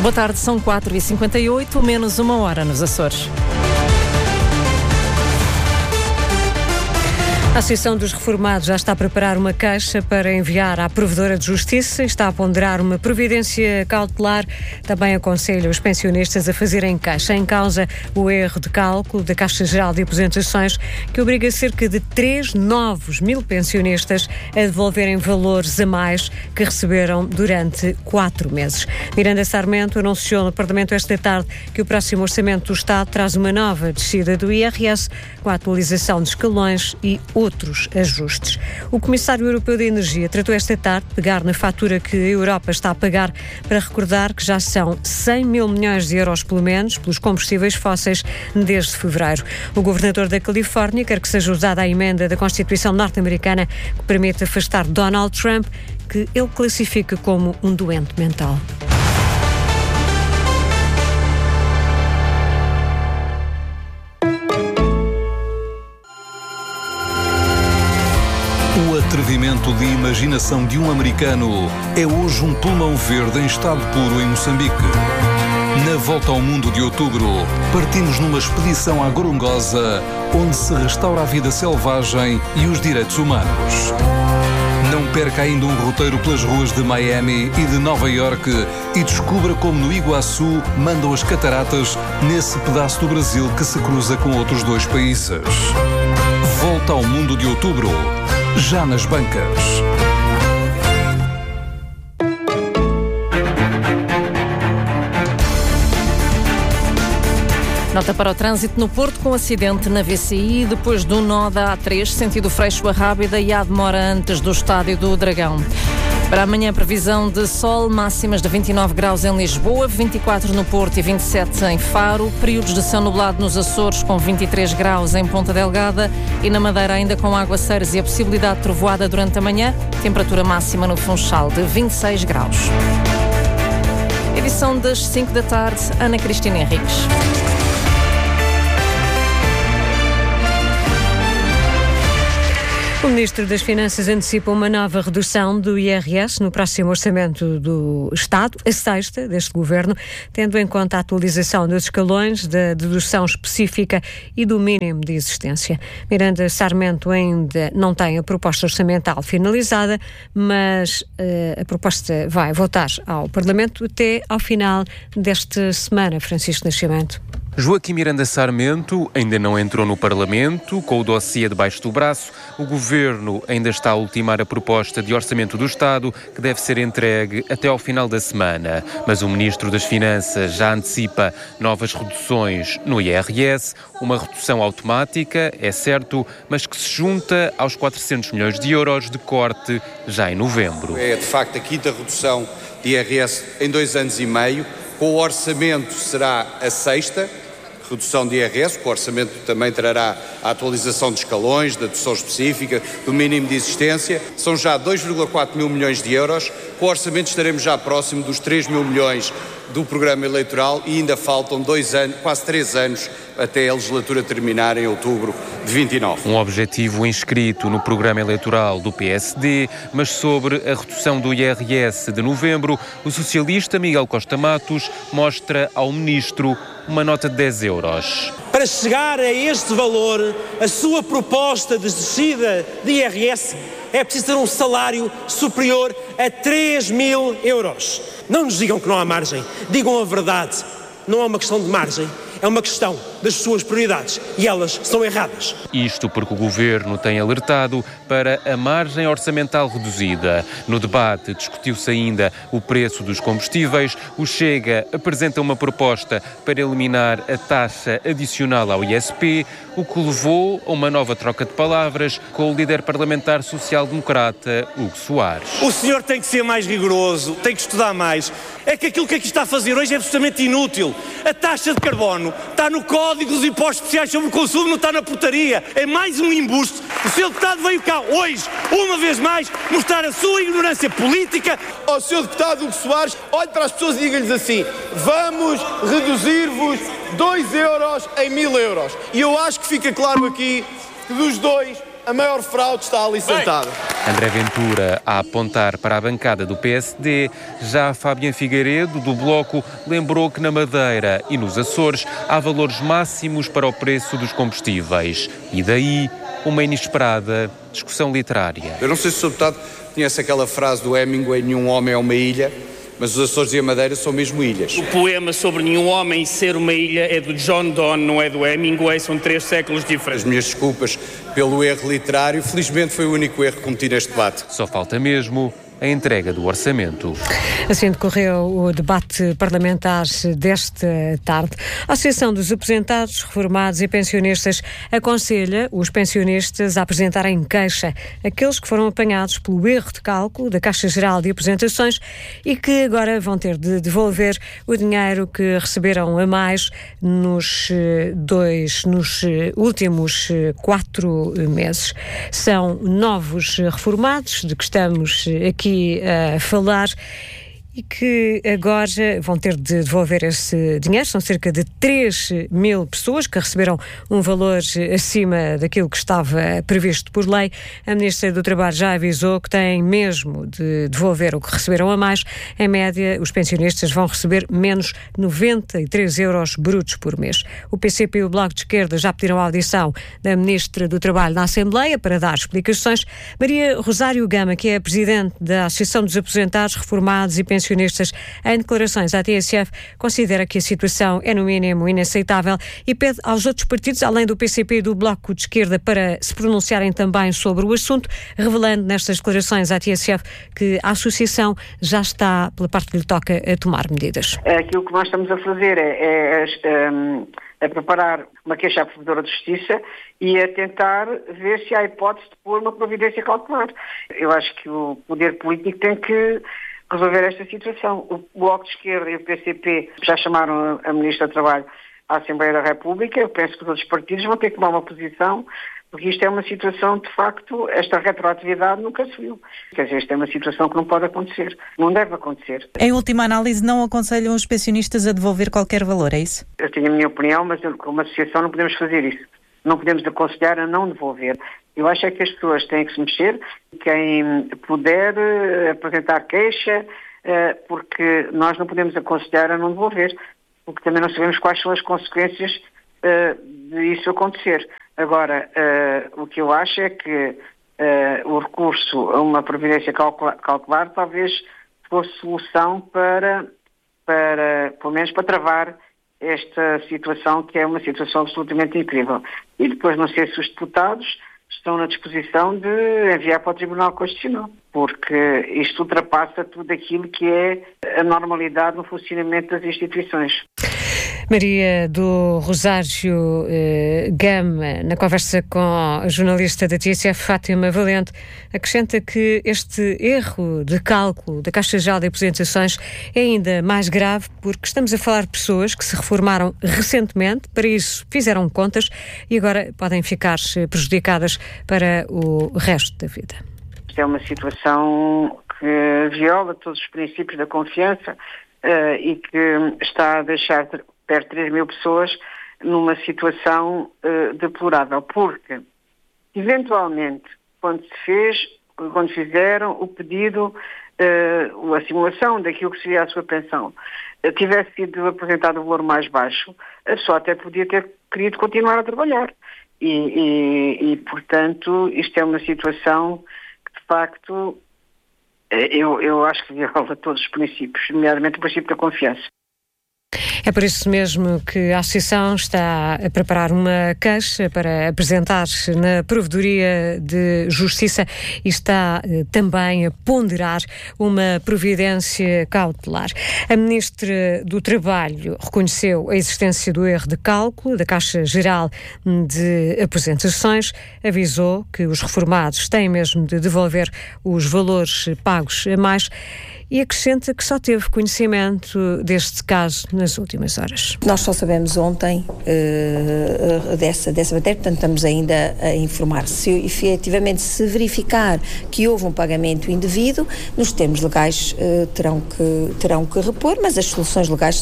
Boa tarde, são 4h58, menos uma hora nos Açores. A Associação dos Reformados já está a preparar uma queixa para enviar à Provedora de Justiça e está a ponderar uma providência cautelar. Também aconselha os pensionistas a fazerem queixa. Em causa o erro de cálculo da Caixa Geral de Aposentações, que obriga cerca de 3 novos mil pensionistas a devolverem valores a mais que receberam durante 4 meses. Miranda Sarmento anunciou no Parlamento esta tarde que o próximo Orçamento do Estado traz uma nova descida do IRS, com a atualização de escalões e outros ajustes. O Comissário Europeu da Energia tratou esta tarde de pegar na fatura que a Europa está a pagar para recordar que já são 100 mil milhões de euros, pelo menos, pelos combustíveis fósseis desde fevereiro. O governador da Califórnia quer que seja usada a emenda da Constituição norte-americana que permite afastar Donald Trump, que ele classifica como um doente mental. O atrevimento de imaginação de um americano é hoje um pulmão verde em estado puro em Moçambique. Na volta ao mundo de outubro, partimos numa expedição à Gorongosa, onde se restaura a vida selvagem e os direitos humanos. Não perca ainda um roteiro pelas ruas de Miami e de Nova Iorque e descubra como no Iguaçu mandam as cataratas nesse pedaço do Brasil que se cruza com outros 2 países. Volta ao mundo de outubro, já nas bancas. Nota para o trânsito no Porto, com acidente na VCI, depois do nó da A3, sentido Freixo a Rábida, e há demora antes do Estádio do Dragão. Para amanhã, previsão de sol, máximas de 29 graus em Lisboa, 24 no Porto e 27 em Faro, períodos de céu nublado nos Açores com 23 graus em Ponta Delgada e na Madeira ainda com aguaceiros e a possibilidade de trovoada durante a manhã, temperatura máxima no Funchal de 26 graus. Edição das 5 da tarde, Ana Cristina Henriques. O Ministro das Finanças antecipa uma nova redução do IRS no próximo Orçamento do Estado, a sexta deste Governo, tendo em conta a atualização dos escalões, da dedução específica e do mínimo de existência. Miranda Sarmento ainda não tem a proposta orçamental finalizada, mas a proposta vai votar ao Parlamento até ao final desta semana. Francisco Nascimento. Joaquim Miranda Sarmento ainda não entrou no Parlamento, com o dossiê debaixo do braço. O Governo ainda está a ultimar a proposta de Orçamento do Estado, que deve ser entregue até ao final da semana. Mas o Ministro das Finanças já antecipa novas reduções no IRS, uma redução automática, é certo, mas que se junta aos 400 milhões de euros de corte já em novembro. É, de facto, a quinta redução de IRS em 2 anos e meio. Com o orçamento será a sexta redução de IRS, o orçamento também trará a atualização de escalões, da dedução específica, do mínimo de existência. São já 2,4 mil milhões de euros. Com o orçamento estaremos já próximo dos 3 mil milhões do programa eleitoral e ainda faltam 2 anos, quase 3 anos, até a legislatura terminar em outubro de 29. Um objetivo inscrito no programa eleitoral do PSD, mas sobre a redução do IRS de novembro, o socialista Miguel Costa Matos mostra ao Ministro uma nota de 10 euros. Para chegar a este valor, a sua proposta de descida de IRS é preciso ter um salário superior a 3 mil euros. Não nos digam que não há margem, digam a verdade. Não é uma questão de margem, é uma questão das suas prioridades e elas são erradas. Isto porque o Governo tem alertado para a margem orçamental reduzida. No debate discutiu-se ainda o preço dos combustíveis. O Chega apresenta uma proposta para eliminar a taxa adicional ao ISP, o que levou a uma nova troca de palavras com o líder parlamentar social-democrata, Hugo Soares. O senhor tem que ser mais rigoroso, tem que estudar mais. É que aquilo que aqui está a fazer hoje é absolutamente inútil. A taxa de carbono está no Código dos Impostos Especiais sobre o Consumo, não está na portaria. É mais um embuste. O Sr. Deputado veio cá hoje, uma vez mais, mostrar a sua ignorância política. Ao Sr. Deputado Hugo Soares, olhe para as pessoas e diga-lhes assim: vamos reduzir-vos 2 euros em 1000 euros. E eu acho que fica claro aqui que dos dois, a maior fraude está ali sentada. André Ventura a apontar para a bancada do PSD. Já Fábien Figueiredo, do Bloco, lembrou que na Madeira e nos Açores há valores máximos para o preço dos combustíveis. E daí uma inesperada discussão literária. Eu não sei se o deputado conhece aquela frase do Hemingway: nenhum homem é uma ilha, mas os Açores e a Madeira são mesmo ilhas. O poema sobre nenhum homem ser uma ilha é do John Donne, não é do Hemingway, são 3 séculos diferentes. As minhas desculpas pelo erro literário, felizmente foi o único erro que cometi neste debate. Só falta mesmo a entrega do orçamento. Assim decorreu o debate parlamentar desta tarde. A Associação dos Aposentados, Reformados e Pensionistas aconselha os pensionistas a apresentarem queixa aqueles que foram apanhados pelo erro de cálculo da Caixa Geral de Aposentações e que agora vão ter de devolver o dinheiro que receberam a mais nos últimos 4 meses. São novos reformados de que estamos aqui a falar e que agora vão ter de devolver esse dinheiro. São cerca de 3.000 pessoas que receberam um valor acima daquilo que estava previsto por lei. A Ministra do Trabalho já avisou que têm mesmo de devolver o que receberam a mais. Em média, os pensionistas vão receber menos 93 euros brutos por mês. O PCP e o Bloco de Esquerda já pediram a audição da Ministra do Trabalho na Assembleia para dar explicações. Maria Rosário Gama, que é a Presidente da Associação dos Aposentados, Reformados e Pensionistas, em declarações à TSF, considera que a situação é no mínimo inaceitável e pede aos outros partidos, além do PCP e do Bloco de Esquerda, para se pronunciarem também sobre o assunto, revelando nestas declarações à TSF que a associação já está, pela parte que lhe toca, a tomar medidas. Aquilo que nós estamos a fazer é preparar uma queixa à Provedora de Justiça e a tentar ver se há hipótese de pôr uma providência cautelar. Eu acho que o poder político tem que resolver esta situação. O Bloco de Esquerda e o PCP já chamaram a Ministra do Trabalho à Assembleia da República. Eu penso que os outros partidos vão ter que tomar uma posição, porque isto é uma situação, de facto, esta retroatividade nunca se viu. Quer dizer, isto é uma situação que não pode acontecer, não deve acontecer. Em última análise, não aconselham os pensionistas a devolver qualquer valor, é isso? Eu tenho a minha opinião, mas como associação não podemos fazer isso. Não podemos aconselhar a não devolver. Eu acho é que as pessoas têm que se mexer, quem puder apresentar queixa, porque nós não podemos aconselhar a não devolver, porque também não sabemos quais são as consequências de isso acontecer. Agora, o que eu acho é que o recurso a uma providência cautelar talvez fosse solução para, pelo menos para travar esta situação, que é uma situação absolutamente incrível. E depois não sei se os deputados estão na disposição de enviar para o Tribunal Constitucional, porque isto ultrapassa tudo aquilo que é a normalidade no funcionamento das instituições. Maria do Rosário Gama, na conversa com a jornalista da TSF, Fátima Valente, acrescenta que este erro de cálculo da Caixa Geral de Aposentações é ainda mais grave porque estamos a falar de pessoas que se reformaram recentemente, para isso fizeram contas e agora podem ficar prejudicadas para o resto da vida. Isto é uma situação que viola todos os princípios da confiança e que está a deixar perto de 3.000 pessoas numa situação deplorável, porque eventualmente quando fizeram o pedido, a simulação daquilo que seria a sua pensão, tivesse sido apresentado o valor mais baixo, a pessoa até podia ter querido continuar a trabalhar e portanto isto é uma situação que de facto eu acho que viola todos os princípios, nomeadamente o princípio da confiança. É por isso mesmo que a Associação está a preparar uma queixa para apresentar na Provedoria de Justiça e está também a ponderar uma providência cautelar. A Ministra do Trabalho reconheceu a existência do erro de cálculo da Caixa Geral de Aposentações, avisou que os reformados têm mesmo de devolver os valores pagos a mais e acrescenta que só teve conhecimento deste caso nas últimas horas. Nós só sabemos ontem dessa matéria, portanto estamos ainda a informar. Se efetivamente se verificar que houve um pagamento indevido, nos termos legais terão que repor, mas as soluções legais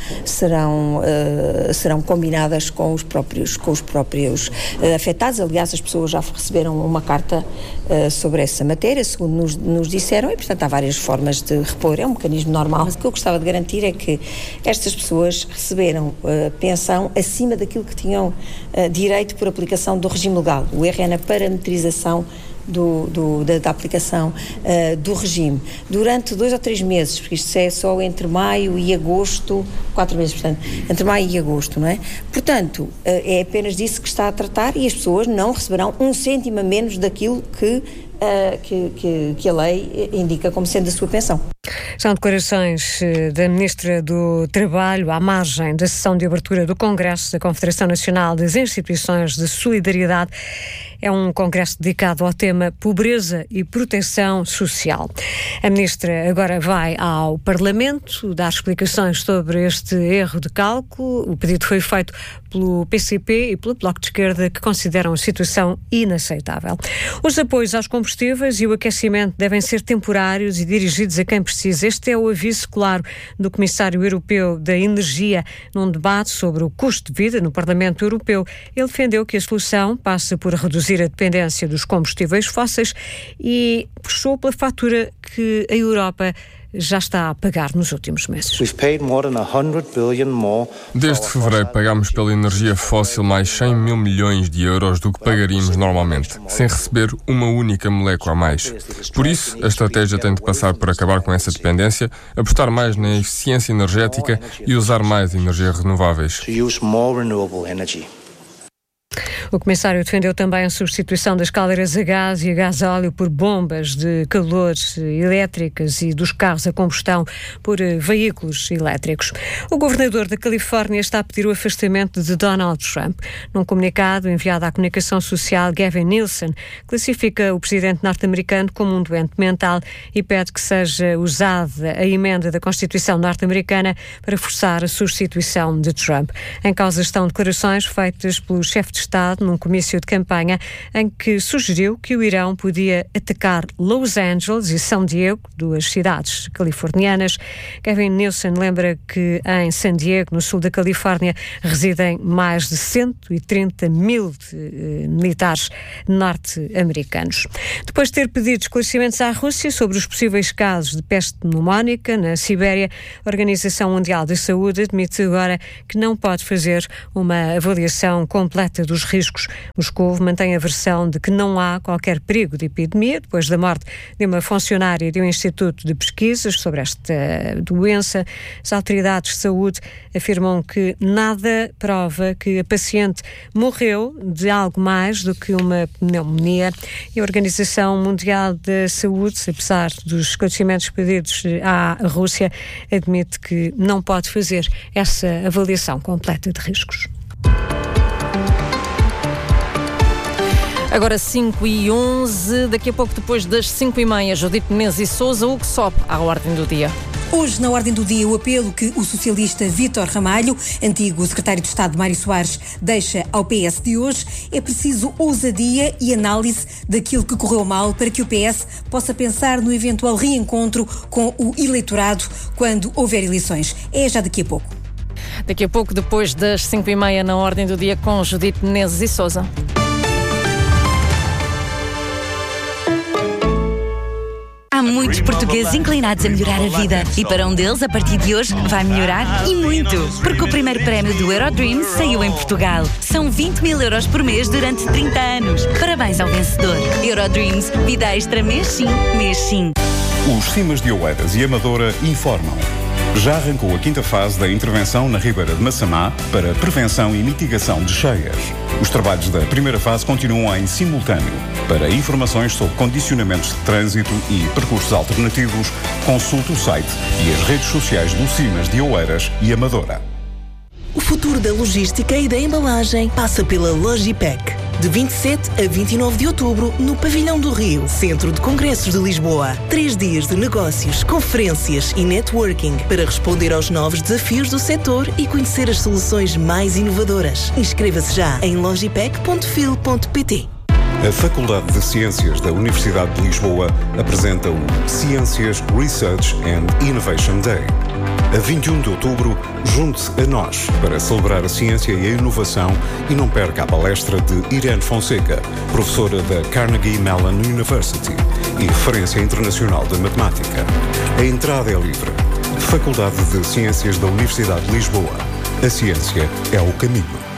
serão combinadas com os próprios afetados. Aliás, as pessoas já receberam uma carta sobre essa matéria, segundo nos disseram, e portanto há várias formas de repor, é um mecanismo normal. O que eu gostava de garantir é que estas pessoas receberam pensão acima daquilo que tinham direito por aplicação do regime legal. O IRN é a parametrização da aplicação do regime durante 2 ou 3 meses, porque isto é só entre maio e agosto, 4 meses, portanto, entre maio e agosto, não é? Portanto, é apenas disso que está a tratar, e as pessoas não receberão 1 cêntimo a menos daquilo que a lei indica como sendo a sua pensão. São declarações da Ministra do Trabalho à margem da sessão de abertura do Congresso da Confederação Nacional das Instituições de Solidariedade. É um congresso dedicado ao tema pobreza e proteção social. A Ministra agora vai ao Parlamento dar explicações sobre este erro de cálculo. O pedido foi feito pelo PCP e pelo Bloco de Esquerda, que consideram a situação inaceitável. Os apoios aos combustíveis e o aquecimento devem ser temporários e dirigidos a quem precisa. Este é o aviso claro do Comissário Europeu da Energia num debate sobre o custo de vida no Parlamento Europeu. Ele defendeu que a solução passa por reduzir a dependência dos combustíveis fósseis e puxou pela fatura que a Europa já está a pagar nos últimos meses. Desde fevereiro pagámos pela energia fóssil mais 100 mil milhões de euros do que pagaríamos normalmente, sem receber uma única molécula a mais. Por isso, a estratégia tem de passar por acabar com essa dependência, apostar mais na eficiência energética e usar mais energias renováveis. O Comissário defendeu também a substituição das caldeiras a gás e a gasóleo por bombas de calor elétricas e dos carros a combustão por veículos elétricos. O governador da Califórnia está a pedir o afastamento de Donald Trump. Num comunicado enviado à comunicação social, Gavin Newsom classifica o presidente norte-americano como um doente mental e pede que seja usada a emenda da Constituição norte-americana para forçar a substituição de Trump. Em causa estão declarações feitas pelo chefe de Estado num comício de campanha em que sugeriu que o Irão podia atacar Los Angeles e São Diego, 2 cidades californianas. Gavin Newsom lembra que em San Diego, no sul da Califórnia, residem mais de 130 mil militares norte-americanos. Depois de ter pedido esclarecimentos à Rússia sobre os possíveis casos de peste pneumónica na Sibéria, a Organização Mundial da Saúde admite agora que não pode fazer uma avaliação completa dos riscos. Moscou mantém a versão de que não há qualquer perigo de epidemia depois da morte de uma funcionária de um instituto de pesquisas sobre esta doença. As autoridades de saúde afirmam que nada prova que a paciente morreu de algo mais do que uma pneumonia. E a Organização Mundial da Saúde, apesar dos esclarecimentos pedidos à Rússia, admite que não pode fazer essa avaliação completa de riscos. Agora 5h11, daqui a pouco depois das 5h30, Judite Menezes e Sousa, o que sobe à ordem do dia. Hoje, na ordem do dia, o apelo que o socialista Vítor Ramalho, antigo secretário de Estado de Mário Soares, deixa ao PS de hoje. É preciso ousadia e análise daquilo que correu mal para que o PS possa pensar no eventual reencontro com o eleitorado quando houver eleições. É já daqui a pouco. Daqui a pouco, depois das 5h30, na ordem do dia, com Judite Menezes e Sousa. Há muitos portugueses inclinados a melhorar a vida e para um deles, a partir de hoje, vai melhorar e muito. Porque o primeiro prémio do Eurodreams saiu em Portugal. São 20 mil euros por mês durante 30 anos. Parabéns ao vencedor. Eurodreams, vida extra mês sim, mês sim. Os Cimas de Oeiras e Amadora informam. Já arrancou a 5ª fase da intervenção na Ribeira de Massamá para prevenção e mitigação de cheias. Os trabalhos da primeira fase continuam em simultâneo. Para informações sobre condicionamentos de trânsito e percursos alternativos, consulte o site e as redes sociais do Cimas de Oeiras e Amadora. O futuro da logística e da embalagem passa pela Logipec. De 27 a 29 de outubro, no Pavilhão do Rio, Centro de Congressos de Lisboa. 3 dias de negócios, conferências e networking para responder aos novos desafios do setor e conhecer as soluções mais inovadoras. Inscreva-se já em logipec.fil.pt. A Faculdade de Ciências da Universidade de Lisboa apresenta o Ciências Research and Innovation Day. A 21 de outubro, junte-se a nós para celebrar a ciência e a inovação e não perca a palestra de Irene Fonseca, professora da Carnegie Mellon University e referência internacional da matemática. A entrada é livre. Faculdade de Ciências da Universidade de Lisboa. A ciência é o caminho.